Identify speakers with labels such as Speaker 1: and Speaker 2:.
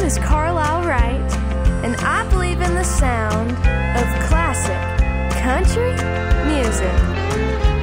Speaker 1: is Carlisle Wright, and I believe in the sound of classic country music.